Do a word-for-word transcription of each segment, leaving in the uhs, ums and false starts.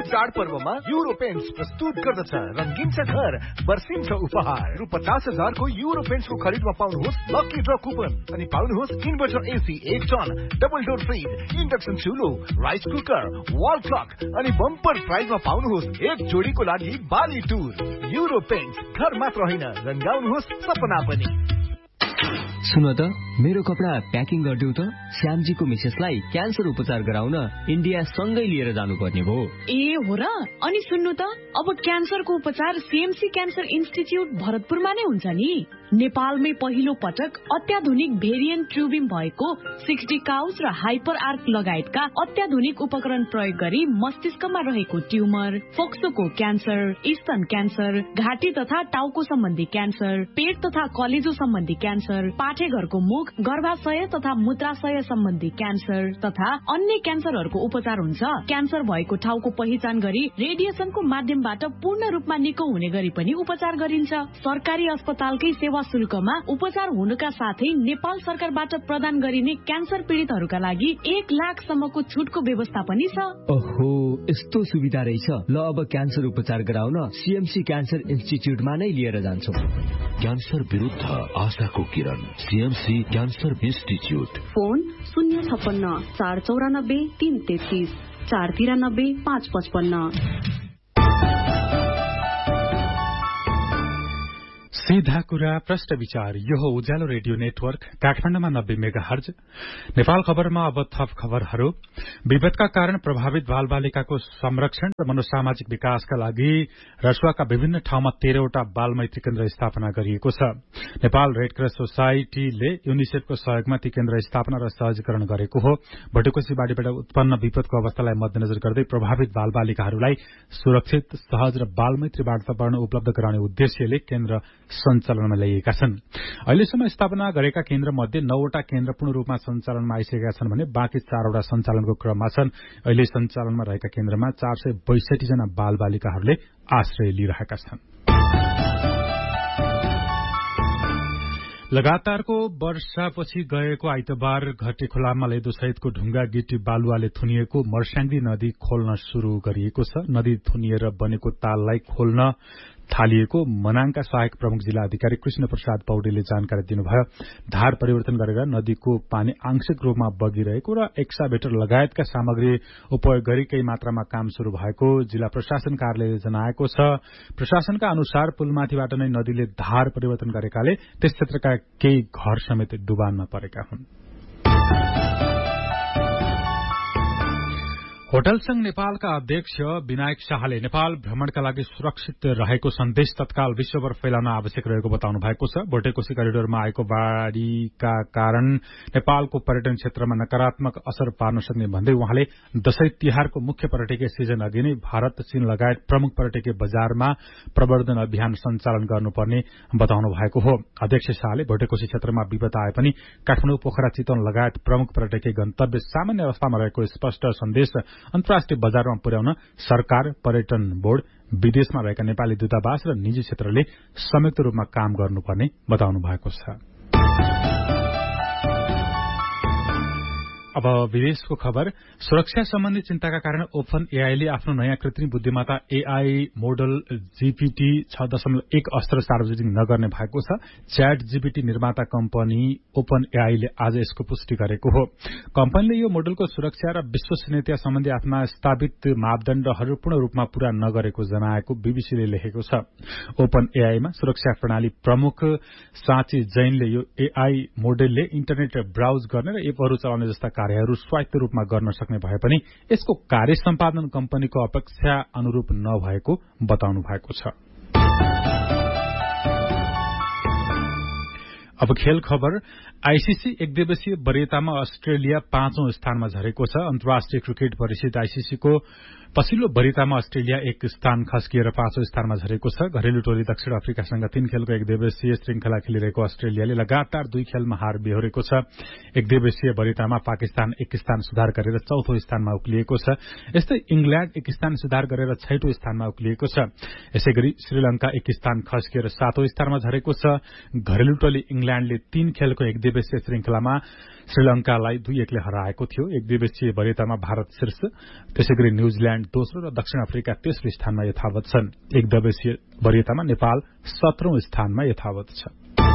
चाडपर्वमा euro paints प्रस्तुत गर्दछ रंगीन छ घर बर्सिन्छ उपहार रु पचास हजार को युरो पेन्ट्सको खरिदमा पाउनुहोस् लकी ड्र कुपन अनि पाउनुहोस् इन्भर्टर एसी एक ton double door fridge induction चुलो rice cooker wall clock अनि बम्पर प्राइजमा पाउनुहोस् एक जोडीको लागि बाली टुर युरो पेन्ट्स घर मात्र होइन रंगाउनुहोस् सपना पनि। सुन त मेरो कपडा प्याकिङ गरिदेऊ त श्यामजीको मिसेसलाई क्यान्सर उपचार गराउन इन्डिया सँगै लिएर जानुपर्ने भयो। ए हो र अनि सुन्नु त अब क्यान्सरको उपचार सीएमसी क्यान्सर इन्स्टिच्युट भरतपुरमा नै हुन्छ नि। नेपालमै पहिलो पटक अत्याधुनिक भेरिएन्ट ट्युबिङ भएको सिक्सटी काउस र हाइपर आर्क लगायतका अत्याधुनिक उपकरण प्रयोग गरी मस्तिष्कमा रहेको ट्युमर, फोक्सोको क्यान्सर, स्तन क्यान्सर, घाँटी तथा टाउको सम्बन्धी क्यान्सर, पेट तथा कलेजो सम्बन्धी क्यान्सर, पाठेघरको मुख, गर्भाशय तथा मूत्राशय सम्बन्धी क्यान्सर तथा अन्य क्यान्सरहरूको उपचार हुन्छ। क्यान्सर भएको ठाउँको पहिचान गरी रेडिएसनको माध्यमबाट पूर्ण रूपमा निको हुने गरी पनि उपचार गरिन्छ। सरकारी अस्पतालकै सेवा शुल्कमा उपचार हुनुका साथै नेपाल सरकारबाट प्रदान गरिने क्यान्सर पीडितहरूका लागि एक लाख सम्मको छुटको व्यवस्था पनि छ। ओहो यस्तो सुविधा रहेछ। ल अब क्यान्सर उपचार गराउन सीएमसी क्यान्सर इन्स्टिच्युटमा नै लिएर जान्छौ। क्यान्सर विरुद्ध आशाको किरण सीएमसी क्यान्सर इन्स्टिच्युट। फोन शून्य छप्पन्न चार चौरानब्बे तीन तेत्तीस चार तिरानब्बे पाँच पचपन्न। सीधा कुरा प्रश्न विचार यो हो उज्यालो रेडियो नेटवर्क काठमाडौँमा नब्बे मेगा हर्ज। नेपाल खबरमा अब थप खबरहरू। विपदका कारण प्रभावित बालबालिकाको संरक्षण र मनोसामाजिक विकासका लागि रसुवाका विभिन्न ठाउँमा तेह्रवटा बाल मैत्री केन्द्र स्थापना गरिएको छ। नेपाल रेडक्रस सोसाइटीले युनिसेफको सहयोगमा ती केन्द्र स्थापना र सहजीकरण गरेको हो। भटुकोसी बाढीबाट उत्पन्न विपदको अवस्थालाई मध्यनजर गर्दै प्रभावित बालबालिकाहरूलाई सुरक्षित सहज र बाल मैत्री वातावरण उपलब्ध गराउने उद्देश्यले केन्द्र सञ्चालनमा ल्याइएका छन्। अहिलेसम्म स्थापना गरेका केन्द्र मध्ये नौवटा केन्द्र पूर्ण रूपमा सञ्चालनमा आइसकेका छन् भने बाँकी चारवटा सञ्चालनको क्रममा छन्। अहिले सञ्चालनमा रहेका केन्द्रमा चार सय बैसठी जना बाल बालिकाहरूले आश्रय लिइरहेका छन्। लगातारको वर्षापछि गएको आइतबार घटे खोलामा लेदो सहितको ढुङ्गा गिटी बालुवाले थुनिएको मर्स्याङ्दी नदी खोल्न शुरू गरिएको छ। नदी थुनिएर बनेको ताललाई खोल्न थालिएको मनाङका सहायक प्रमुख जिल्ला अधिकारी कृष्ण प्रसाद पौडेलले जानकारी दिनुभयो। धार परिवर्तन गरेर नदीको पानी आंशिक रूपमा बगिरहेको र एक्साभेटर लगायतका सामग्री उपयोग गरी केही मात्रामा काम शुरू भएको जिल्ला प्रशासन कार्यालयले जनाएको छ। प्रशासनका अनुसार पुलमाथिबाट नै नदीले धार परिवर्तन गरेकाले त्यस क्षेत्रका केही घर समेत डुबानमा परेका हुन्। होटल संघ नेपालका अध्यक्ष विनायक शाहले नेपाल भ्रमणका लागि सुरक्षित रहेको सन्देश तत्काल विश्वभर फैलाउन आवश्यक रहेको बताउनु भएको छ। भोटेकोशी करिडोरमा आएको बाढ़ीका कारण नेपालको पर्यटन क्षेत्रमा नकारात्मक असर पार्न सक्ने भन्दै उहाँले दशैं तिहारको मुख्य पर्यटकीय सिजन अघि नै भारत चीन लगायत प्रमुख पर्यटकीय बजारमा प्रवर्धन अभियान सञ्चालन गर्नुपर्ने बताउनु भएको हो। अध्यक्ष शाहले भोटेकोशी क्षेत्रमा विपद आए पनि काठमाडौँ, पोखरा, चितवन लगायत प्रमुख पर्यटकीय गन्तव्य सामान्य अवस्थामा रहेको स्पष्ट सन्देश अन्तर्राष्ट्रिय बजारमा पुर्याउन सरकार, पर्यटन बोर्ड, विदेशमा रहेका नेपाली दूतावास र निजी क्षेत्रले संयुक्त रूपमा काम गर्नुपर्ने बताउनु भएको छ। अब विदेशको खबर। सुरक्षा सम्बन्धी चिन्ताका कारण ओपन एआईले आफ्नो नयाँ कृत्रिम बुद्धिमत्ता एआई मोडल जीपीटी छ दशमलव एक अस्त्र सार्वजनिक नगर्ने भएको छ। च्याट जीपीटी निर्माता कम्पनी ओपन एआईले आज यसको पुष्टि गरेको हो। कम्पनीले यो मोडलको सुरक्षा र विश्वसनीयता सम्बन्धी आफ्ना स्थापित मापदण्डहरू पूर्ण रूपमा पूरा नगरेको जनाएको बीबीसीले लेखेको छ। ओपन एआईमा सुरक्षा प्रणाली प्रमुख साँची जैनले यो एआई मोडलले इन्टरनेट ब्राउज गर्ने र एपहरू चलाउने जस्ता कार्यहरू स्वायत्त रूपमा गर्न सक्ने भए पनि यसको कार्य सम्पादन कम्पनीको अपेक्षा अनुरूप नभएको बताउनु भएको छ। अब खेल खबर। आईसीसी एकदिवसीय वरीयतामा अस्ट्रेलिया पाँचौं स्थानमा झरेको छ। अन्तर्राष्ट्रिय क्रिकेट परिषद आईसीसीको पछिल्लो वरीयतामा अस्ट्रेलिया एक स्थान खस्किएर पाँचौं स्थानमा झरेको छ। घरेलु टोली दक्षिण अफ्रिकासँग तीन खेलको एकदिवसीय श्रृंखला खेलिरहेको अस्ट्रेलियाले लगातार दुई खेलमा हार बेहोरेको छ। एकदिवसीय वरीयतामा पाकिस्तान एक स्थान सुधार गरेर चौथो स्थानमा उक्लिएको छ। यस्तै इंग्ल्याण्ड एक स्थान सुधार गरेर छैटौं स्थानमा उक्लिएको छ। यसैगरी श्रीलंका एक स्थान खस्किएर सातौं स्थानमा झरेको छ। घरेलु टोली इङ्ल्याण्डले तीन खेलको एक दिवसीय श्रृंखलामा श्रीलंकालाई दुई एकले हराएको थियो। एक दिवसीय वरियतामा भारत शीर्ष, त्यसैगरी न्यूजील्याण्ड दोस्रो र दक्षिण अफ्रिका तेस्रो स्थानमा यथावत छन्। एक दिवसीय वरियतामा नेपाल सत्रौं स्थानमा यथावत छ।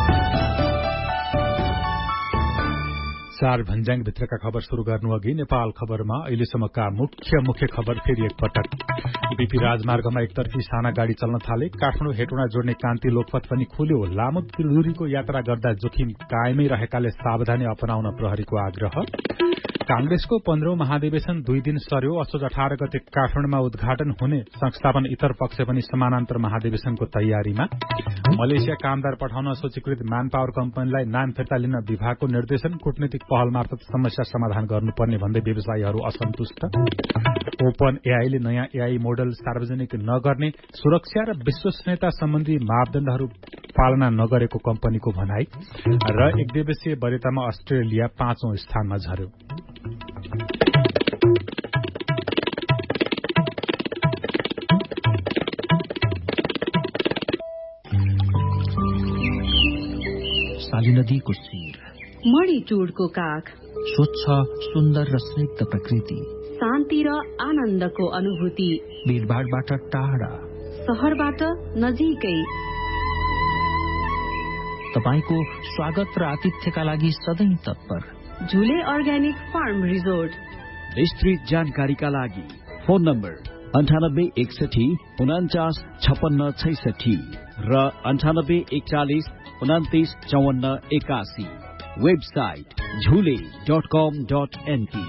चार भन्ज्याङ भित्रका खबर शुरू गर्नु अघि नेपाल खबरमा अहिलेसम्मका मुख्य मुख्य खबर फेरि एकपटक। बीपी राजमार्गमा एकतर्फी साना गाड़ी चल्न थाले। काठमाडौँ हेटौँडा जोड्ने कान्ति लोकपथ पनि खुल्यो। लामो दूरीको यात्रा गर्दा जोखिम कायमै रहेकाले सावधानी अपनाउन प्रहरीको आग्रह। कांग्रेसको पन्ध्रौं महाधिवेशन दुई दिन सर्यो। असोज अठार गते काठमाडौँमा उद्घाटन हुने संस्थापन इतर पक्ष पनि समानान्तर महाधिवेशनको तयारीमा। मलेसिया कामदार पठाउन सूचीकृत म्यान पावर कम्पनीलाई नाम फिर्ता लिन विभागको निर्देशन। कूटनीतिक पहल मार्फत समस्या समाधान गर्नुपर्ने भन्दै व्यवसायीहरू असन्तुष्ट। ओपन एआईले नयाँ एआई मोडल सार्वजनिक नगर्ने, सुरक्षा र विश्वसनीयता सम्बन्धी मापदण्डहरू पालना नगरेको कम्पनीको भनाई। र एक दिवसीय वरियतामा अस्ट्रेलिया पाँचौं स्थानमा झर्यो। साली नदीको शिर, मणिचुडको काख, स्वच्छ सुन्दर र स्निग्ध प्रकृति, शान्ति र आनन्दको अनुभूति, भीडभाडबाट टाढा, शहरबाट नजिकै। तपाईको स्वागत र आतिथ्यका लागि सधैँ तत्पर झुले अर्ग्यानिक फार्म रिजोर्ट। विस्तृत जानकारीका लागि फोन नम्बर अन्ठानब्बे एकसठी उनाचास छपन्न छैसठी र अन्ठानब्बे एकचालिस उनातिस चौवन्न एकासी। वेबसाइट झुले डट कम डट एनपी।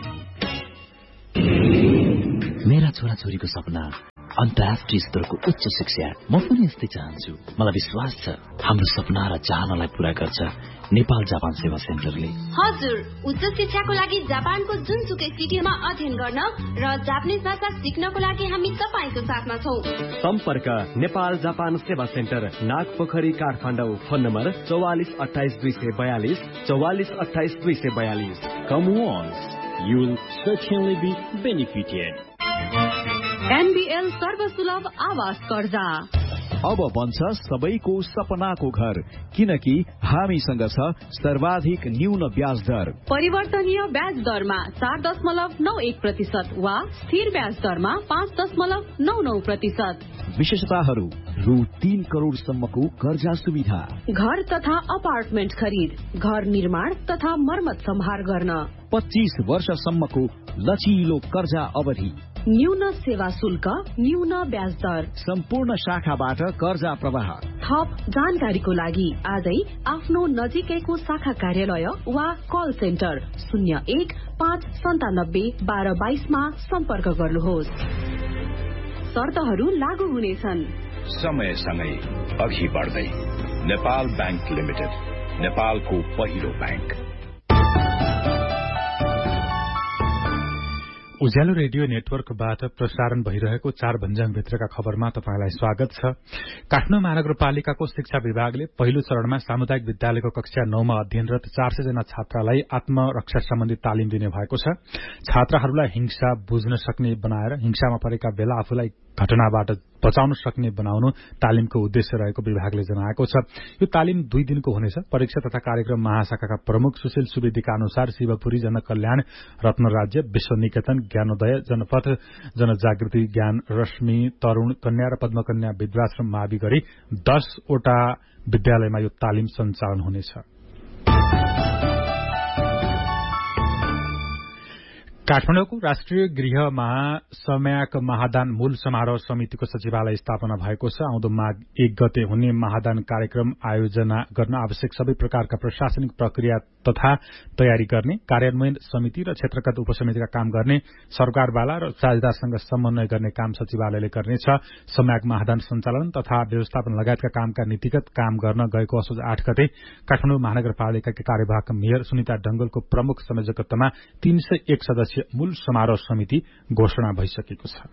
मेरा छोराछोरीको सपना अन्तर्राष्ट्रिय स्तरको उच्च शिक्षा। म पनि यस्तै चाहन्छु। मलाई विश्वास छ हाम्रो सपना र चाहनालाई पूरा गर्छ नेपाल जापान सेवा सेन्टरले। हजुर, उच्च शिक्षाको लागि जापानको जुनसुकै सिटीमा अध्ययन गर्न र जापानिज भाषा सिक्नको लागि हामी तपाईको साथमा छौं। सम्पर्क नेपाल जापान सेवा centre, Nagpokhari, Kathmandu. Phone number चौवालिस अठाइस दुई सय बयालिस चौवालिस अठाइस दुई सय बयालिस। Come once, you'll certainly be benefited. NBL सर्वसुलभ आवास कर्जा अब बन्छ सबैको सपनाको घर, किनकि हामीसँग छ सर्वाधिक न्यून ब्याज दर। परिवर्तनीय ब्याज दरमा चार दशमलव नौ एक प्रतिशत वा स्थिर ब्याज दरमा पाँच दशमलव नौ नौ प्रतिशत। विशेषताहरू रु तीन करोड़सम्मको कर्जा सुविधा, घर तथा अपार्टमेन्ट खरिद, घर निर्माण तथा मर्मत सम्हार गर्न, पच्चीस वर्षसम्मको लचिलो कर्जा अवधि, न्यून सेवा शुल्क, न्यून ब्याज दर, सम्पूर्ण शाखाबाट कर्जा प्रवाह। थप जानकारीको लागि आजै आफ्नो नजिकैको शाखा कार्यालय वा कल सेन्टर शून्य एक पाँच सन्तानब्बे बाह्र बाइसमा सम्पर्क गर्नुहोस्। शर्तहरू लागू हुनेछन्। समयसँगै अघि बढ्दै नेपाल बैंक लिमिटेड, नेपालको पहिलो बैंक। उज्यालो रेडियो नेटवर्कबाट प्रसारण भइरहेको चार भन्ज्याङ भित्रका खबरमा तपाईंलाई स्वागत छ। काठमाडौँ महानगरपालिकाको शिक्षा विभागले पहिलो चरणमा सामुदायिक विद्यालयको कक्षा नौमा अध्ययनरत चार सय जना छात्रालाई आत्मरक्षा सम्बन्धी तालिम दिने भएको छ। छात्राहरूलाई हिंसा बुझ्न सक्ने बनाएर हिंसामा परेका बेला आफूलाई घटनाबाट बचाउन सक्ने बनाउनु तालिमको उद्देश्य रहेको विभागले जनाएको छ। यो तालिम दुई दिनको हुनेछ। परीक्षा तथा कार्यक्रम महाशाखाका प्रमुख सुशील सुवेदीका अनुसार शिवपुरी, जनकल्याण, रत्नराज्य, विश्वनिकेतन, ज्ञानोदय, जनपथ, जनजागृति, ज्ञान रश्मि, तरूण कन्या र पद्मकन्या विद्याश्रम मावि गरी दसवटा विद्यालयमा यो तालिम सञ्चालन हुनेछ। काठमाडौँको राष्ट्रिय गृहमा सम्याक महादान मूल समारोह समितिको सचिवालय स्थापना भएको छ। आउँदो माघ एक गते हुने महादान कार्यक्रम आयोजना गर्न आवश्यक सबै प्रकारका प्रशासनिक प्रक्रिया तथा तयारी गर्ने, कार्यान्वयन समिति र क्षेत्रगत उपसमितिका काम गर्ने, सरकारवाला र साझेदारसँग समन्वय गर्ने काम सचिवालयले गर्नेछ। सम्याक महादान सञ्चालन तथा व्यवस्थापन लगायतका कामका नीतिगत काम गर्न गएको असोज आठ गते काठमाडौँ महानगरपालिकाका कार्यवाहक मेयर सुनिता डंगलको प्रमुख संयोजकत्वमा तीन सय एक सदस्य मूल समारोह समिति घोषणा भइसकेको छ।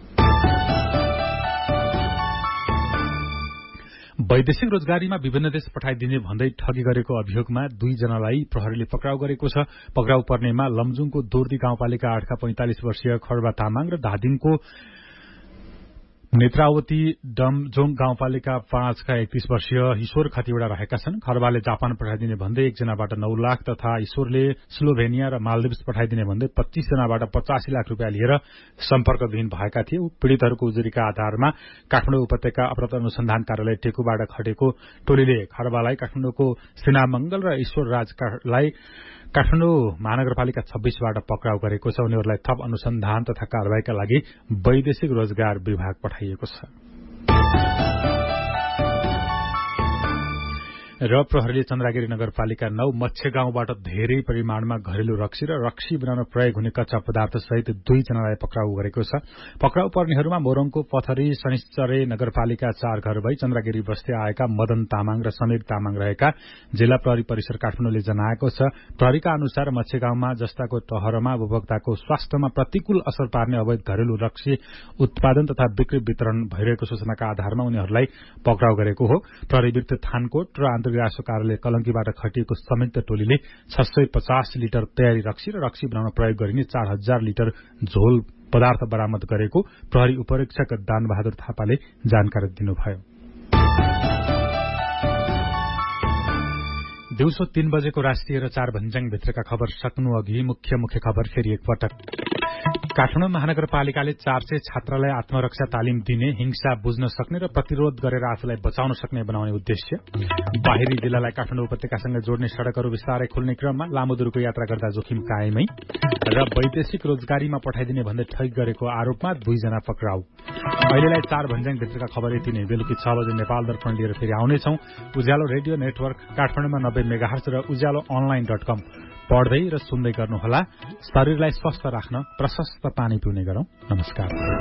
वैदेशिक रोजगारीमा विभिन्न देश पठाइदिने भन्दै ठगी गरेको अभियोगमा दुईजनालाई प्रहरीले पक्राउ गरेको छ। पक्राउ पर्नेमा लमजुङको दोर्दी गाउँपालिका आठका पैंतालिस वर्षीय खड्बा तामाङ र धादिङको नेत्रावती डमजोङ गाउँपालिका पाँचका एकतीस वर्षीय ईश्वर खतिवड़ा रहेका छन्। खरबाले जापान पठाइदिने भन्दै एकजनाबाट नौ लाख तथा ईश्वरले स्लोभेनिया र मालदिव्स पठाइदिने भन्दै पच्चीस जनाबाट पचासी लाख रूपियाँ लिएर सम्पर्कविहीन भएका थिए। पीड़ितहरूको उजुरीका आधारमा काठमाडौँ उपत्यका अपराध अनुसन्धान कार्यालय टेकुबाट खटेको टोलीले खरबालाई काठमाडौँको सिनामंगल र ईश्वर राजलाई काठमाडौँ महानगरपालिका छब्बीसबाट पक्राउ गरेको छ। उनीहरूलाई थप अनुसन्धान तथा कारवाहीका लागि वैदेशिक रोजगार विभाग पठाइएको छ। र प्रहरीले चन्द्रगिरी नगरपालिका नौ मत्स्य गाउँबाट धेरै परिमाणमा घरेलु रक्सी र रक्सी बनाउन प्रयोग हुने कच्चा पदार्थ सहित दुईजनालाई पक्राउ गरेको छ। पक्राउ पर्नेहरूमा मोरङको पथरी शनिश्चरे नगरपालिका चार घर भई चन्द्रगिरी बस्दै आएका मदन तामाङ र समीर तामाङ रहेका जिल्ला प्रहरी परिसर काठमाडौँले जनाएको छ। प्रहरीका अनुसार मत्स्य गाउँमा जस्ताको टहरमा उपभोक्ताको स्वास्थ्यमा प्रतिकूल असर पार्ने अवैध घरेलु रक्सी उत्पादन तथा बिक्री वितरण भइरहेको सूचनाका आधारमा उनीहरूलाई पक्राउ गरेको हो। प्रहरी वृत्त थानकोट र राजस्व कार्यालय कलंकीबाट खटिएको संयुक्त टोलीले छ सय पचास लिटर तयारी रक्सी र रक्सी बनाउन प्रयोग गरिने चार हजार लिटर झोल पदार्थ बरामद गरेको प्रहरी उपरीक्षक दानबहादुर थापाले जानकारी दिनुभयो। दिउँसो तीन बजेको राष्ट्रिय र चार भन्ज्याङ भित्रका खबर सक्नु अघि मुख्य मुख्य खबर फेरि एकपटक। काठमाडौँ महानगरपालिकाले चार सय छात्रलाई आत्मरक्षा तालिम दिने, हिंसा बुझ्न सक्ने र प्रतिरोध गरेर आफूलाई बचाउन सक्ने बनाउने उद्देश्य। बाहिरी जिल्लालाई काठमाडौँ उपत्यकासँग जोड्ने सड़कहरू विस्तारै खुल्ने क्रममा लामो दूरको यात्रा गर्दा जोखिम कायमै। र वैदेशिक रोजगारीमा पठाइदिने भन्दै ठगी गरेको आरोपमा दुईजना पक्राउ। अहिलेलाई चार भन्ज्याङ भित्रका खबर यति नै। बेलुकी छ बजे नेपाल दर्पण लिएर फेरि आउनेछौ। उज्यालो रेडियो नेटवर्क काठमाडौँमा नब्बे मेगाहर्ज र उज्यालो अनलाइन डट कम पढ्दै र सुन्दै गर्नुहोला। शरीरलाई स्वस्थ राख्न प्रशस्त पानी पिउने गरौं। नमस्कार।